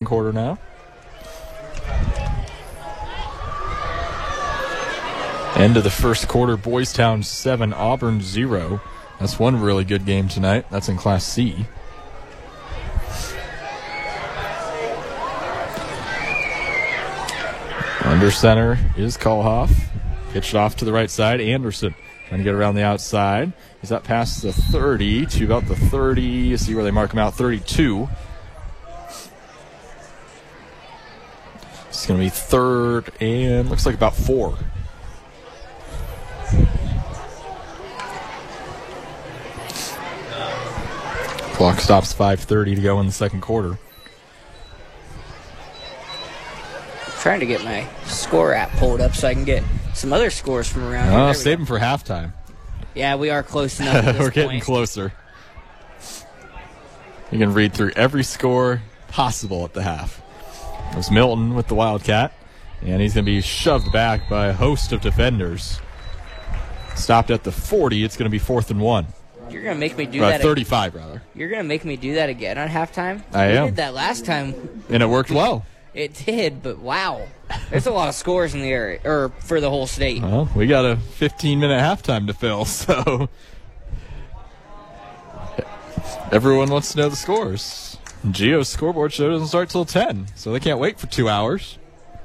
quarter now. End of the first quarter, Boys Town 7, Auburn 0. That's one really good game tonight. That's in Class C. Under center is Kohlhoff. Pitched off to the right side. Anderson trying to get around the outside. He's up past the 30 to about the 30. You see where they mark him out, 32. It's going to be third and looks like about 4. Clock stops 5:30 to go in the second quarter. Trying to get my score app pulled up so I can get some other scores from around here. Oh, save them for halftime. Yeah, we are close enough at this We're getting closer. You can read through every score possible at the half. It was Milton with the Wildcat, and he's going to be shoved back by a host of defenders. Stopped at the 40. It's going to be 4th and 1. You're going to make me do that 35, rather. You're going to make me do that again on halftime? I am. We did that last time. And it worked well. It did, but wow. There's a lot of scores in the area, or for the whole state. Well, we got a 15-minute halftime to fill, so everyone wants to know the scores. Geo's scoreboard show doesn't start till 10, so they can't wait for 2 hours.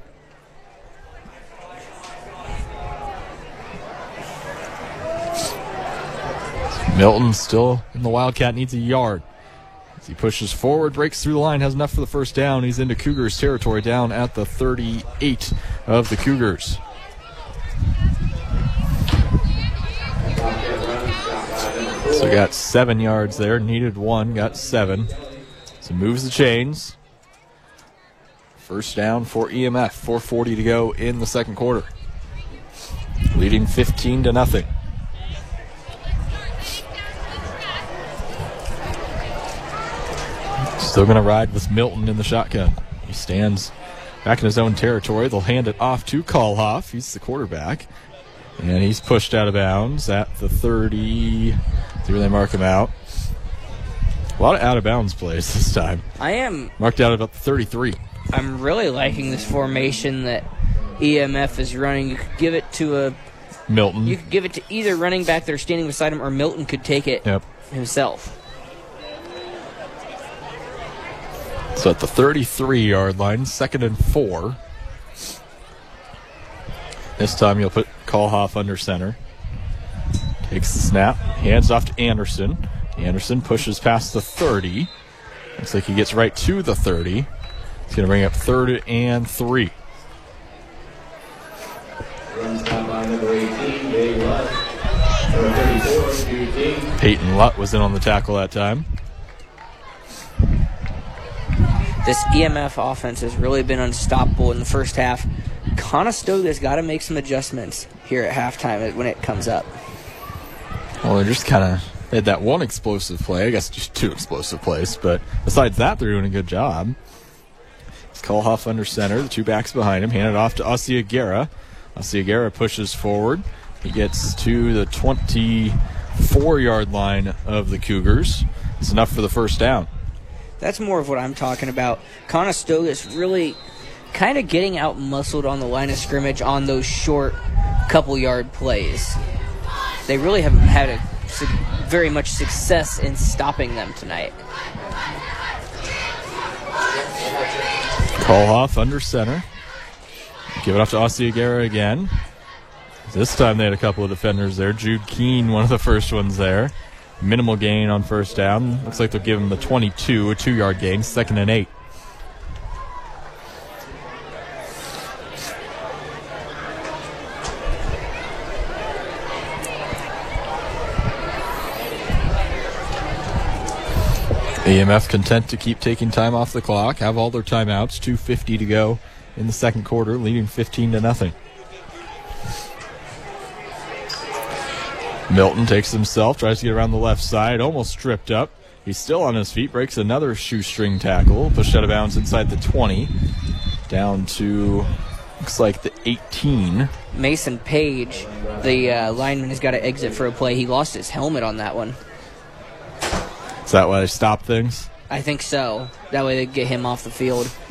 Milton still in the Wildcat, needs a yard. As he pushes forward, breaks through the line, has enough for the first down. He's into Cougars territory down at the 38 of the Cougars. So got 7 yards there, needed 1, got 7. So moves the chains. First down for EMF, 4:40 to go in the second quarter. Leading 15-0. Still going to ride with Milton in the shotgun. He stands back in his own territory. They'll hand it off to Kohlhoff. He's the quarterback. And he's pushed out of bounds at the 30. See where they mark him out. A lot of out-of-bounds plays this time. I am. Marked out about the 33. I'm really liking this formation that EMF is running. You could give it to Milton. You could give it to either running back that are standing beside him, or Milton could take it himself. So at the 33-yard line, 2nd and 4. This time you'll put Kohlhoff under center. Takes the snap, hands off to Anderson. Anderson pushes past the 30. Looks like he gets right to the 30. He's going to bring up 3rd and 3. Peyton Lutt was in on the tackle that time. This EMF offense has really been unstoppable in the first half. Conestoga's got to make some adjustments here at halftime when it comes up. Well, they're just kind of had that one explosive play. I guess just 2 explosive plays. But besides that, they're doing a good job. It's Kohlhoff under center. The 2 backs behind him. Handed off to Asiagera. Asiagera pushes forward. He gets to the 24-yard line of the Cougars. It's enough for the first down. That's more of what I'm talking about. Conestoga is really kind of getting out-muscled on the line of scrimmage on those short couple-yard plays. They really haven't had very much success in stopping them tonight. Kohlhoff under center. Give it off to Asiagera again. This time they had a couple of defenders there. Jude Keene, one of the first ones there. Minimal gain on first down. Looks like they'll give him the 22, a 2-yard gain, 2nd and 8. EMF content to keep taking time off the clock, have all their timeouts, 2:50 to go in the second quarter, leading 15-0. Milton takes himself, tries to get around the left side, almost tripped up. He's still on his feet, breaks another shoestring tackle, pushed out of bounds inside the 20, down to, looks like the 18. Mason Page, the lineman, has got to exit for a play. He lost his helmet on that one. Is that why they stopped things? I think so. That way they get him off the field.